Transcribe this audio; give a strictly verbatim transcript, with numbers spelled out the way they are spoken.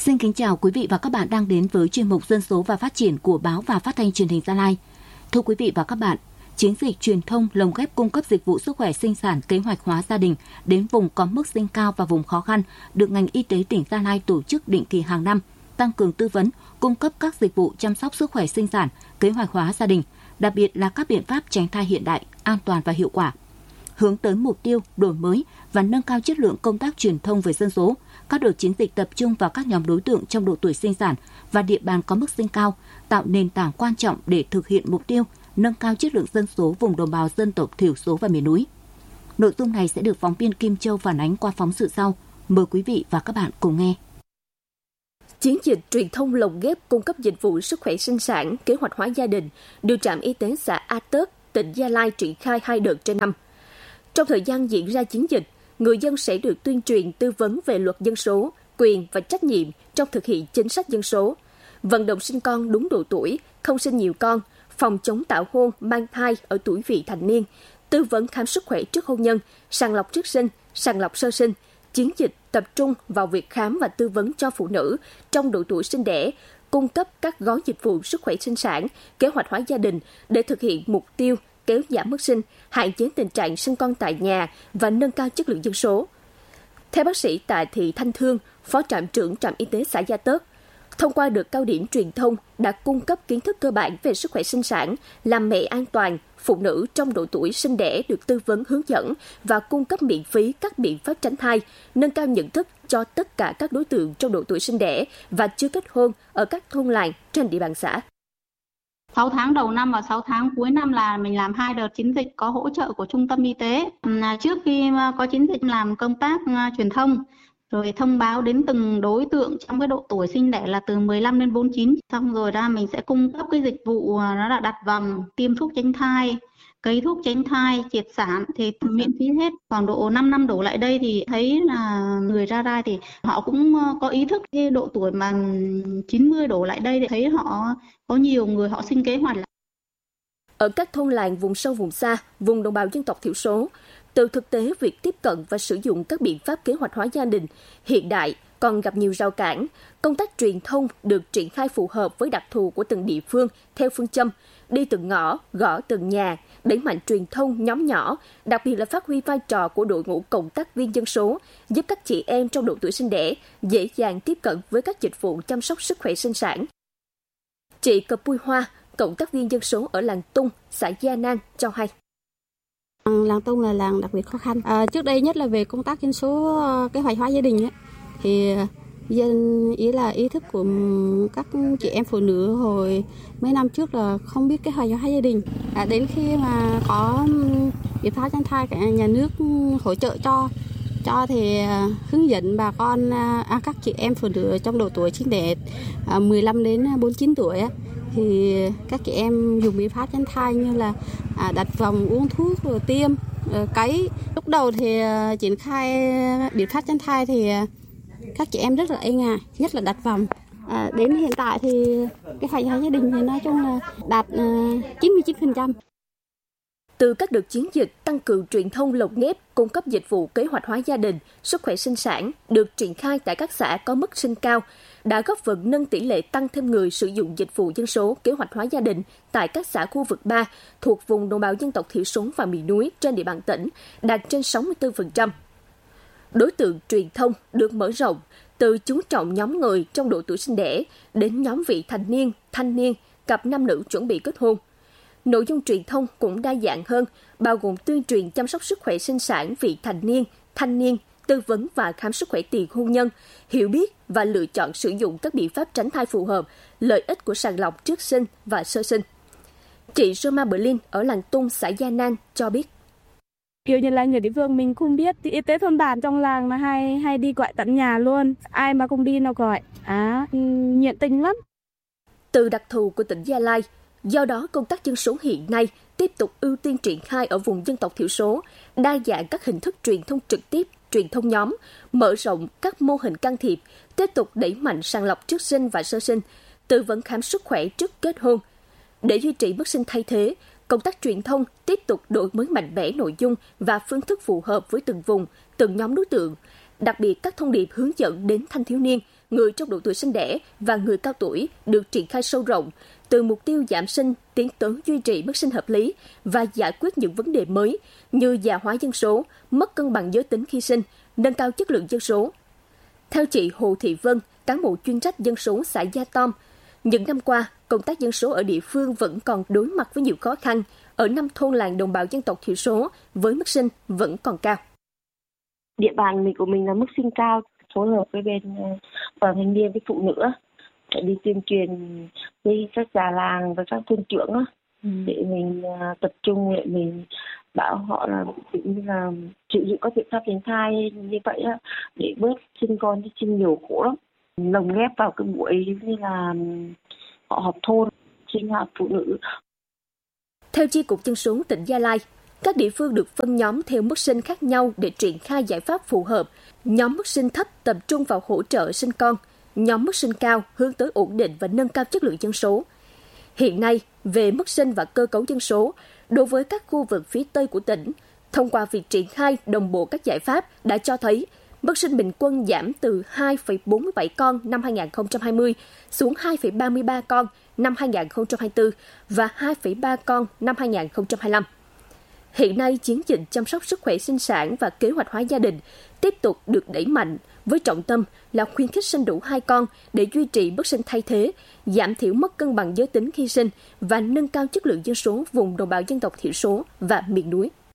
Xin kính chào quý vị và các bạn đang đến với chuyên mục Dân số và Phát triển của Báo và Phát thanh Truyền hình Gia Lai. Thưa quý vị và các bạn, chiến dịch truyền thông lồng ghép cung cấp dịch vụ sức khỏe sinh sản kế hoạch hóa gia đình đến vùng có mức sinh cao và vùng khó khăn được ngành y tế tỉnh Gia Lai tổ chức định kỳ hàng năm, tăng cường tư vấn, cung cấp các dịch vụ chăm sóc sức khỏe sinh sản kế hoạch hóa gia đình, đặc biệt là các biện pháp tránh thai hiện đại, an toàn và hiệu quả. Hướng tới mục tiêu đổi mới và nâng cao chất lượng công tác truyền thông về dân số, các đợt chiến dịch tập trung vào các nhóm đối tượng trong độ tuổi sinh sản và địa bàn có mức sinh cao, tạo nền tảng quan trọng để thực hiện mục tiêu nâng cao chất lượng dân số vùng đồng bào dân tộc thiểu số và miền núi. Nội dung này sẽ được phóng viên Kim Châu phản ánh qua phóng sự sau. Mời quý vị và các bạn cùng nghe. Chiến dịch truyền thông lồng ghép cung cấp dịch vụ sức khỏe sinh sản kế hoạch hóa gia đình được trạm y tế xã A Tớt, tỉnh Gia Lai triển khai hai đợt trên năm. Trong thời gian diễn ra chiến dịch, người dân sẽ được tuyên truyền tư vấn về luật dân số, quyền và trách nhiệm trong thực hiện chính sách dân số, vận động sinh con đúng độ tuổi, không sinh nhiều con, phòng chống tảo hôn, mang thai ở tuổi vị thành niên, tư vấn khám sức khỏe trước hôn nhân, sàng lọc trước sinh, sàng lọc sơ sinh. Chiến dịch tập trung vào việc khám và tư vấn cho phụ nữ trong độ tuổi sinh đẻ, cung cấp các gói dịch vụ sức khỏe sinh sản, kế hoạch hóa gia đình để thực hiện mục tiêu kéo giảm mức sinh, hạn chế tình trạng sinh con tại nhà và nâng cao chất lượng dân số. Theo bác sĩ Tạ Thị Thanh Thương, Phó trạm trưởng trạm y tế xã Gia Tớt, thông qua đợt cao điểm truyền thông đã cung cấp kiến thức cơ bản về sức khỏe sinh sản, làm mẹ an toàn, phụ nữ trong độ tuổi sinh đẻ được tư vấn hướng dẫn và cung cấp miễn phí các biện pháp tránh thai, nâng cao nhận thức cho tất cả các đối tượng trong độ tuổi sinh đẻ và chưa kết hôn ở các thôn làng trên địa bàn xã. sáu tháng đầu năm và sáu tháng cuối năm là mình làm hai đợt chiến dịch có hỗ trợ của trung tâm y tế. Trước khi có chiến dịch làm công tác truyền thông, rồi thông báo đến từng đối tượng trong cái độ tuổi sinh đẻ là từ mười lăm đến bốn mươi chín. Xong rồi ra mình sẽ cung cấp cái dịch vụ đó là đặt vòng, tiêm thuốc tránh thai, cấy thuốc tránh thai, triệt sản thì miễn phí hết. Còn độ năm năm đổ lại đây thì thấy là người ra ra thì họ cũng có ý thức. Cái độ tuổi mà chín mươi đổ lại đây thì thấy họ có nhiều người họ xin kế hoạch. Ở các thôn làng vùng sâu vùng xa, vùng đồng bào dân tộc thiểu số, từ thực tế việc tiếp cận và sử dụng các biện pháp kế hoạch hóa gia đình hiện đại còn gặp nhiều rào cản. Công tác truyền thông được triển khai phù hợp với đặc thù của từng địa phương theo phương châm đi từng ngõ, gõ từng nhà, đẩy mạnh truyền thông nhóm nhỏ, đặc biệt là phát huy vai trò của đội ngũ cộng tác viên dân số, giúp các chị em trong độ tuổi sinh đẻ dễ dàng tiếp cận với các dịch vụ chăm sóc sức khỏe sinh sản. Chị Cờ Pui Hoa, cộng tác viên dân số ở làng Tung, xã Gia Nan cho hay. Làng Tung là làng đặc biệt khó khăn. À, trước đây nhất là về công tác dân số kế hoạch hóa gia đình ấy, thì dân ý là ý thức của các chị em phụ nữ hồi mấy năm trước là không biết kế hoạch hóa gia đình. À, đến khi mà có biện pháp tránh thai cả nhà nước hỗ trợ cho cho thì hướng dẫn bà con à, các chị em phụ nữ trong độ tuổi sinh đẻ à, mười lăm đến bốn mươi chín tuổi ấy, thì các chị em dùng biện pháp tránh thai như là à, đặt vòng, uống thuốc, rồi tiêm, rồi cấy. Lúc đầu thì uh, triển khai biện pháp tránh thai thì uh, các chị em rất là e ngại, nhất là đặt vòng. À, đến hiện tại thì cái hoạch hóa gia đình thì nói chung là đạt uh, chín mươi chín phần trăm. Từ các đợt chiến dịch tăng cường truyền thông lồng ghép cung cấp dịch vụ kế hoạch hóa gia đình, sức khỏe sinh sản được triển khai tại các xã có mức sinh cao, đã góp phần nâng tỷ lệ tăng thêm người sử dụng dịch vụ dân số kế hoạch hóa gia đình tại các xã khu vực ba thuộc vùng đồng bào dân tộc thiểu số và miền núi trên địa bàn tỉnh, đạt trên sáu mươi tư phần trăm. Đối tượng truyền thông được mở rộng từ chú trọng nhóm người trong độ tuổi sinh đẻ đến nhóm vị thành niên, thanh niên, cặp nam nữ chuẩn bị kết hôn. Nội dung truyền thông cũng đa dạng hơn, bao gồm tuyên truyền chăm sóc sức khỏe sinh sản vị thành niên, thanh niên, tư vấn và khám sức khỏe tiền hôn nhân, hiểu biết và lựa chọn sử dụng các biện pháp tránh thai phù hợp, lợi ích của sàng lọc trước sinh và sơ sinh. Chị Roma Berlin ở làng Tung, xã Gia Nan cho biết. Kiểu như là người địa phương mình không biết, thì y tế thôn bản trong làng là hay hay đi gọi tận nhà luôn, ai mà không đi nào gọi, à, nhiệt tình lắm. Từ đặc thù của tỉnh Gia Lai, do đó công tác dân số hiện nay tiếp tục ưu tiên triển khai ở vùng dân tộc thiểu số, đa dạng các hình thức truyền thông trực tiếp, truyền thông nhóm, mở rộng các mô hình can thiệp, tiếp tục đẩy mạnh sàng lọc trước sinh và sơ sinh, tư vấn khám sức khỏe trước kết hôn. Để duy trì mức sinh thay thế, công tác truyền thông tiếp tục đổi mới mạnh mẽ nội dung và phương thức phù hợp với từng vùng, từng nhóm đối tượng, Đặc biệt, các thông điệp hướng dẫn đến thanh thiếu niên, người trong độ tuổi sinh đẻ và người cao tuổi được triển khai sâu rộng, từ mục tiêu giảm sinh tiến tới duy trì mức sinh hợp lý và giải quyết những vấn đề mới như già hóa dân số, mất cân bằng giới tính khi sinh, nâng cao chất lượng dân số. Theo chị Hồ Thị Vân, cán bộ chuyên trách dân số xã Gia Tom, những năm qua, công tác dân số ở địa phương vẫn còn đối mặt với nhiều khó khăn. Ở năm thôn làng đồng bào dân tộc thiểu số, với mức sinh vẫn còn cao. Địa bàn mình của mình là mức sinh cao, phối hợp với bên đoàn thanh niên với phụ nữ để đi tuyên truyền với các già làng và các thôn trưởng ừ. để mình tập trung để mình bảo họ là như là sử dụng các biện pháp tránh thai như vậy để bớt sinh con chứ sinh nhiều khổ lắm. Lồng ghép vào cái buổi như là họ họp thôn sinh hoạt phụ nữ. Theo Chi cục Dân số tỉnh Gia Lai, các địa phương được phân nhóm theo mức sinh khác nhau để triển khai giải pháp phù hợp. Nhóm mức sinh thấp tập trung vào hỗ trợ sinh con, nhóm mức sinh cao hướng tới ổn định và nâng cao chất lượng dân số. Hiện nay, về mức sinh và cơ cấu dân số, đối với các khu vực phía Tây của tỉnh, thông qua việc triển khai đồng bộ các giải pháp đã cho thấy mức sinh bình quân giảm từ hai phẩy bốn mươi bảy con năm hai nghìn không trăm hai mươi xuống hai phẩy ba mươi ba con năm hai nghìn không trăm hai mươi tư và hai phẩy ba con năm hai nghìn không trăm hai mươi lăm. Hiện nay, chiến dịch chăm sóc sức khỏe sinh sản và kế hoạch hóa gia đình tiếp tục được đẩy mạnh với trọng tâm là khuyến khích sinh đủ hai con để duy trì mức sinh thay thế, giảm thiểu mất cân bằng giới tính khi sinh và nâng cao chất lượng dân số vùng đồng bào dân tộc thiểu số và miền núi.